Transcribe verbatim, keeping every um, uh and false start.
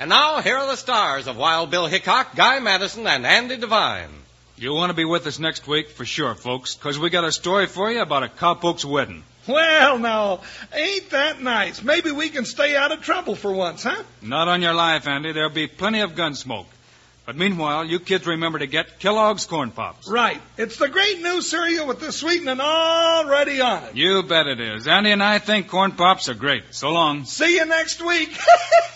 And now, here are the stars of Wild Bill Hickok, Guy Madison, and Andy Devine. You'll want to be with us next week for sure, folks, because we got a story for you about a cowpoke's wedding. Well, now, ain't that nice? Maybe we can stay out of trouble for once, huh? Not on your life, Andy. There'll be plenty of gun smoke. But meanwhile, you kids remember to get Kellogg's Corn Pops. Right. It's the great new cereal with the sweetening already on it. You bet it is. Andy and I think Corn Pops are great. So long. See you next week.